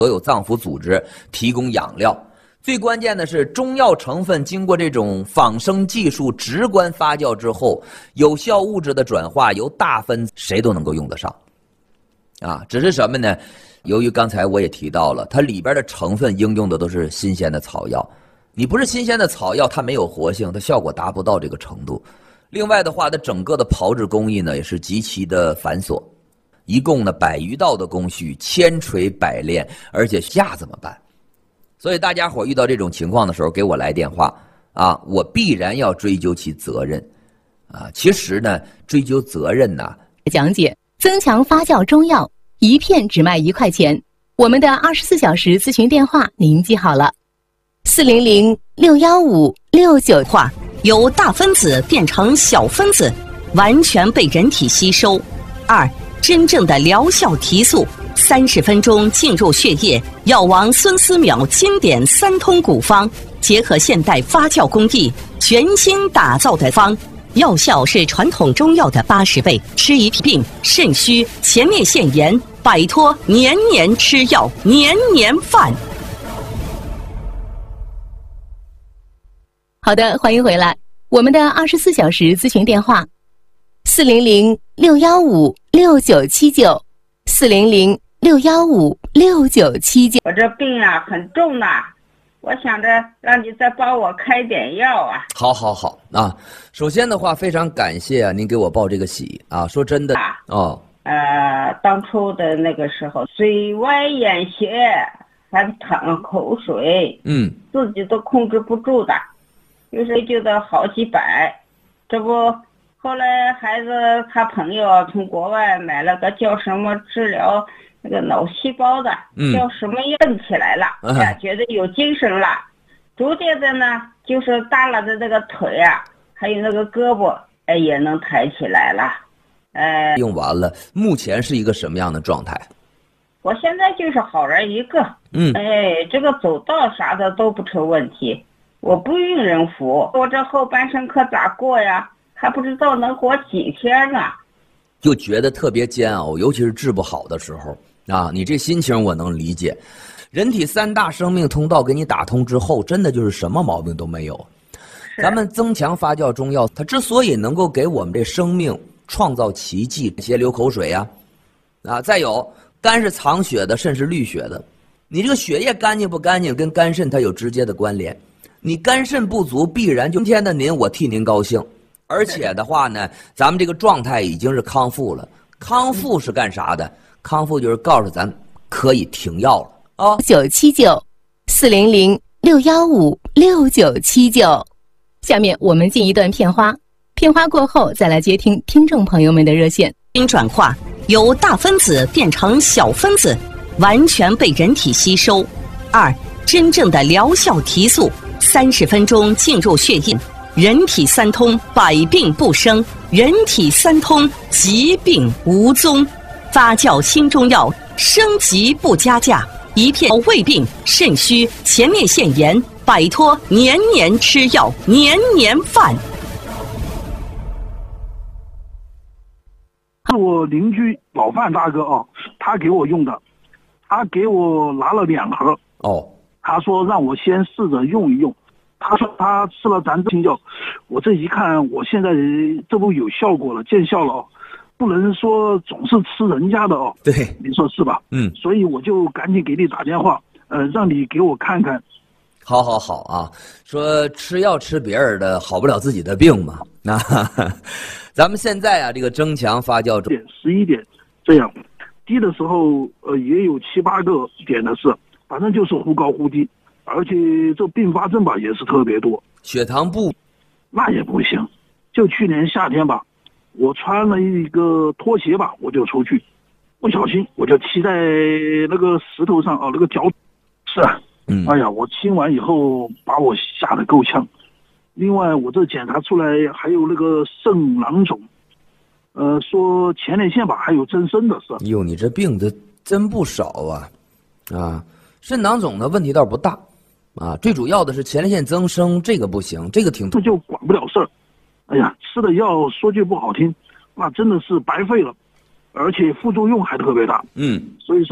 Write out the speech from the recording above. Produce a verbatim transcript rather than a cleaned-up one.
所有脏腑组织提供养料。最关键的是，中药成分经过这种仿生技术直观发酵之后，有效物质的转化由大分子谁都能够用得上。啊，只是什么呢？由于刚才我也提到了，它里边的成分应用的都是新鲜的草药。你不是新鲜的草药，它没有活性，它效果达不到这个程度。另外的话，它整个的炮制工艺呢也是极其的繁琐，一共呢百余道的工序，千锤百炼，而且下怎么办？所以大家伙遇到这种情况的时候，给我来电话啊，我必然要追究其责任啊。其实呢，追究责任呢， 讲解增强发酵中药，一片只卖一块钱。我们的二十四小时咨询电话您记好了。四零零六幺五六九化由大分子变成小分子，完全被人体吸收。二、真正的疗效提速，三十分钟进入血液。药王孙思邈经典三通古方，结合现代发酵工艺，全新打造的方，药效是传统中药的八十倍。吃一病肾虚、前列腺炎，摆脱年年吃药、年年犯。 好的，欢迎回来。我们的二十四小时咨询电话：四零零六幺五六九七九，四零零六幺五六九七九。 我这病啊很重呐、啊，我想着让你再帮我开点药啊。 好，好，好啊！首先的话，非常感谢啊，您给我报这个喜啊。说真的啊，哦， 呃，当初的那个时候，嘴歪眼斜，还淌口水， 嗯， 自己都控制不住的。有时候就得好几百，这不，后来孩子他朋友从国外买了个叫什么治疗那个脑细胞的， 嗯、 叫什么硬起来了，哎、啊，觉得有精神了，逐渐的呢，就是大了的那个腿啊，还有那个胳膊，哎，也能抬起来了，哎， 用完了，目前是一个什么样的状态？ 我现在就是好人一个， 嗯， 哎，这个走道啥的都不成问题。我不用人扶，我这后半生可咋过呀？还不知道能活几天呢， 就觉得特别煎熬，尤其是治不好的时候啊！你这心情我能理解。人体三大生命通道给你打通之后，真的就是什么毛病都没有。咱们增强发酵中药，它之所以能够给我们这生命创造奇迹，些流口水呀、啊，啊，再有肝是藏血的，肾是滤血的，你这个血液干净不干净，跟肝肾它有直接的关联。你肝肾不足，必然就今天的您，我替您高兴。而且的话呢，咱们这个状态已经是康复了。康复是干啥的？康复就是告诉咱可以停药了啊！ 九七九四零零六幺五六九七九。下面我们进一段片花，片花过后再来接听听众朋友们的热线。 因转化由大分子变成小分子，完全被人体吸收。二、真正的疗效提速。三十分钟进入血液，人体三通，百病不生；人体三通，疾病无踪。发酵新中药，升级不加价，一片胃病、肾虚、前列腺炎，摆脱年年吃药、年年犯。 是我邻居老范大哥啊，他给我用的，他给我拿了两盒哦。 他说让我先试着用一用，他说他吃了咱这药，我这一看，我现在这不有效果了，见效了哦，不能说总是吃人家的哦， 对， 你说是吧？ 嗯，所以我就赶紧给你打电话，呃，让你给我看看。 好好好啊，说吃药吃别人的好不了自己的病嘛。那咱们现在啊，这个增强发酵中， 十一点这样，低的时候呃也有七八个点的是。反正就是忽高忽低，而且这并发症吧也是特别多。 血糖不， 那也不行。就去年夏天吧，我穿了一个拖鞋吧，我就出去，不小心我就骑在那个石头上啊，那个脚是啊，嗯，哎呀，我亲完以后把我吓得够呛。另外，我这检查出来还有那个肾囊肿，呃，说前列腺吧还有增生的是。 哟，你这病的真不少啊，啊。肾囊肿的问题倒不大，啊，最主要的是前列腺增生，这个不行，这个挺这就管不了事儿。哎呀，吃的药说句不好听，那真的是白费了，而且副作用还特别大。 嗯， 所以说。